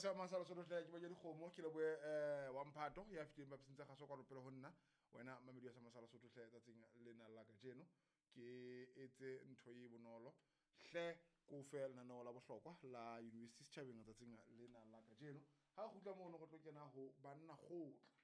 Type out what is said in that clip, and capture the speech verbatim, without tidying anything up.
sa masalo so tle ke ba di khomo ke le bo eh wa mphato ya fitleng ba psintsa ga so kwa pele go nna wena mamedi ya sa masalo so tle tsatsing lena la ka jeno ke etse ntho e bonolo hle ko fe lena no la bohlokwa la university setjhabeng tsatsing lena la ka jeno ha go tla mo no go tlo kena go banna go